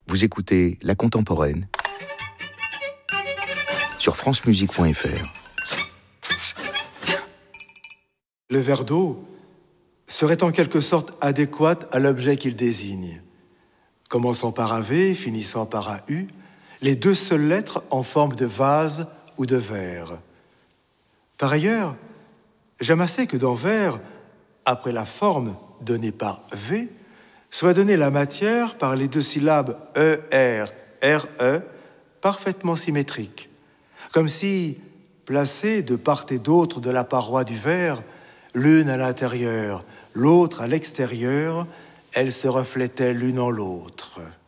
Vous écoutez La Contemporaine sur francemusique.fr. Le verre d'eau serait en quelque sorte adéquat à l'objet qu'il désigne. Commençant par un V, finissant par un U, les deux seules lettres en forme de vase ou de verre. Par ailleurs, j'aime assez que dans verre, après la forme donnée par V, soit donnée la matière par les deux syllabes ER, RE, parfaitement symétriques. Comme si, placées de part et d'autre de la paroi du verre, l'une à l'intérieur, l'autre à l'extérieur, elles se reflétaient l'une en l'autre.